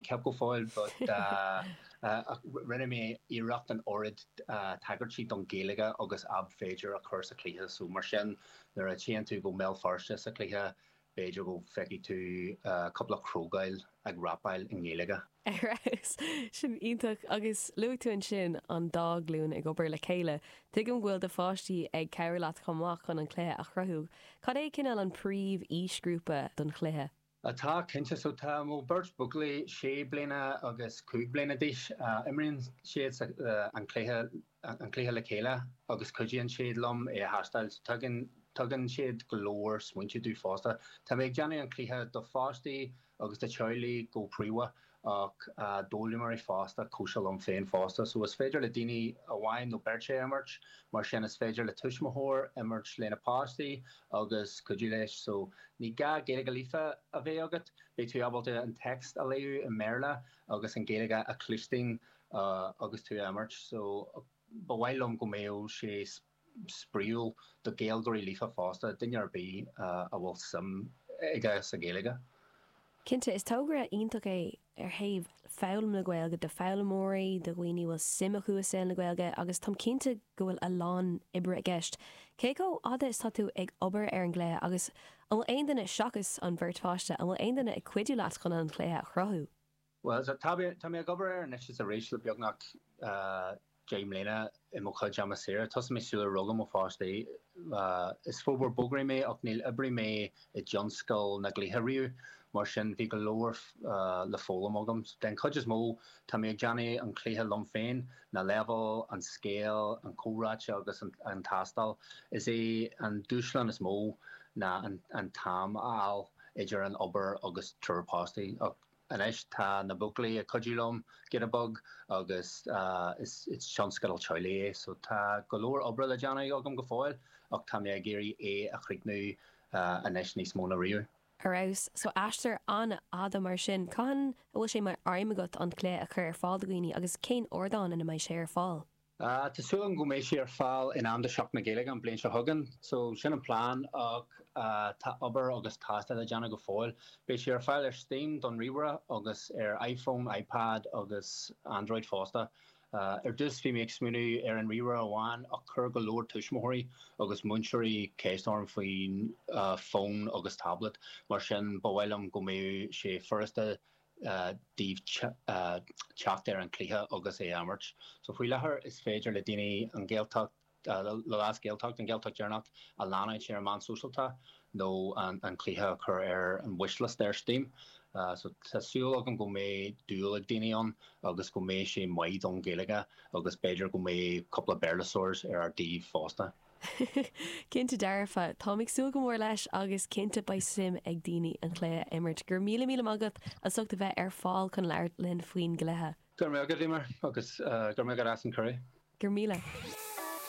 ceap go fáil, but rinne mé iirecht an orid tagartí don Gaeilge agus ab féidir a chur sa cluiche, so mar sin nar a chéan tú go mé farste sa cluiche béidir go feici tú couple of crógail ag rapáil in Gaeilge. Eras, sin ítach agus luú tú an sin an dáglún ag obair le chéile, tuigim bhfuil de fáistí ag ceir leat chumach chun an chluthe a chruthú. Cad é cinál an príomh ísgrúpa don chluthe? Tá cinnte so tá mó Bert Buckley sé bliana agus 2 bliana dis imrionn siad an chluthe le chéile agus cuidíonn siad lom hairstyles tugann siad golóir smuinte dú fásta. Tá méid deanna an chluthe do fástaí agus de teirlaí go príomha ach dólimar fásta cúisiil an féin fásta, so is féidir le daoine a bhhain nó bertse immert, mar sin is féidir le tuismóthóir immert léna pástaí agus cuidí leis, so ní Gaeilge lífa a bheith agat, bé tú abalta an text a léú in Merla agus an Gaeilge a clisting agus tú immert, so bhhailm go méo sé spríúil do Gaeilgeoirí lífa fásta duine ar bí a bhfuil sim ige sa Gaeilge. Cinnte is tógra ionach é ar thaobh fálam na Gaeilge de fálamóirí do dhaoine bhfuil simach chuas na Gaeilge agus tom cinnte go bhfuil a lán ibre a gceist. Cé go ada is tú ag obair ar an gléa agus an bhfuil aon duine seachas an bhirt fáiste an bhfuil aon duine ag cuidiú leat chun an chluthe a chruthú. Well, tá mé ag obair ar is a rééis le beagnach James Lena in mo chuid jamasére, tas mé siúla rugam ó fástaí. Is fóbar bograí mé ach níl ibrí mé i Johnscoil na glithe mar sin bhí go leor le fólam agam. Den chuid is mó tá mé ag deanna an chluthe lom féin na level, an scéal, an córáte agus an tastal. Is é an dúslan is mó na an tam áil idir an obair agus turpástaí. An eis tá na Buckley a codúlum Ginnebug agus it's Johnscoil Choilé, so tá golóir obair le deanna agam go fáil ach tá mé géirí a chríicnú an eis níos móna riú. Arás, so aistear an ada mar sin, can bhfuil sé mar aimimegat an clé a chur ar fáil daoine agus cén ordáin ina mai sé ar fáil? Tásúlan go mééis sé ar fáil in am de seach na Gaeilge an blion se thugan, so sin an plán ach tá obair agus táiste a deanna go fáil. Béis sé ar fáil ar Steam don riomhra agus ar iPhone, iPad agus Android fásta. Ar dus bhí mé ag smúnú ar an riomhra amháin ach chur go leor tuismóirí agus muinseoirí céistorm faoin phone agus tablet, mar sin bhfuilm go mé sé firsta díobh teacht ar an chluthe agus é ammart. So faoi lethir is féidir le daoine an Gaeltacht, le lás Gaeltacht an Gaeltacht dearnach a lánaid sé ar man socialta nó an chluthe chur ar an wishlist ar Steam. So tásúil agam go mé dúil ag daoine an agus go mé sé maid an Gaeilge agus beidir go mé couple of bearlasóirs ar ar díobh fásta. Cinnte dearfa, tá ag súil go mór leis agus cinnte ba sim ag daoine an chluthe immert. Gur míle agat a suchta bheith ar fáil chun leir linn faoin go lethe. Gur mé agad imar agus gur mé agad as an curry. Gur míle.